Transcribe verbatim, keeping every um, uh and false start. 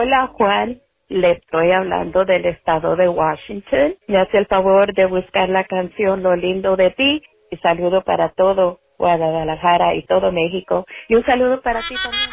Hola Juan, le estoy hablando del estado de Washington. Me hace el favor de buscar la canción Lo lindo de ti y saludo para todo Guadalajara y todo México y un saludo para ti también.